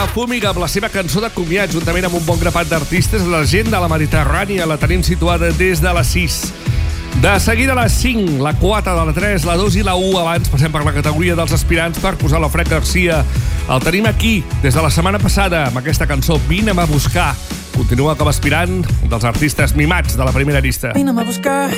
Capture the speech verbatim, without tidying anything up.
Fúmiga amb la seva cançó de comiat, juntament amb un bon grapat d'artistes. La gent de la Mediterrània la tenim situada des de les sis. De seguida a les cinc, la quatre, de la tres, la dos i la u. Abans passem per la categoria dels aspirants per posar la Fred Garcia. El tenim aquí des de la setmana passada amb aquesta cançó Vine'm a buscar. Continua com a aspirant dels artistes mimats de la primera llista. Vine'm a buscar.